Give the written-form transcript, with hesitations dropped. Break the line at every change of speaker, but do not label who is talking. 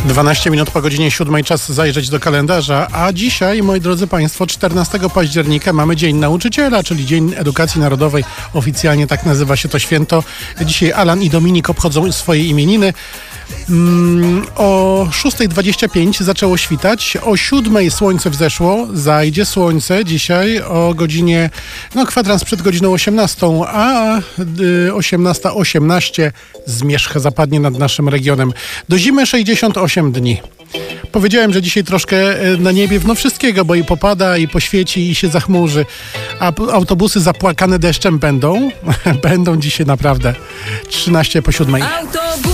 12 minut po godzinie 7, czas zajrzeć do kalendarza, a dzisiaj, moi drodzy Państwo, 14 października mamy Dzień Nauczyciela, czyli Dzień Edukacji Narodowej. Oficjalnie tak nazywa się to święto. Dzisiaj Alan i Dominik obchodzą swoje imieniny. O 6:25 zaczęło świtać, o 7:00 słońce wzeszło, zajdzie słońce dzisiaj o godzinie, kwadrans przed godziną 18, a 18:18 zmierzch zapadnie nad naszym regionem. Do zimy 68 dni. Powiedziałem, że dzisiaj troszkę na niebie wszystkiego, bo i popada, i poświeci, i się zachmurzy, a autobusy zapłakane deszczem będą. Będą dzisiaj naprawdę 13 po 7.